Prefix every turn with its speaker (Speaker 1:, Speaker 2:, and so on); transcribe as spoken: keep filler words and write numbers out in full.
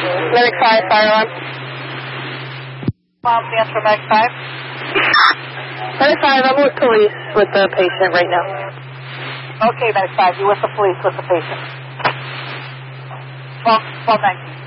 Speaker 1: Medic five, fire alarm.
Speaker 2: Um, answer Medic five.
Speaker 1: Medic five, I'm with police with the patient right now.
Speaker 2: Okay, Medic five, you with the police with the patient. twelve nineteen.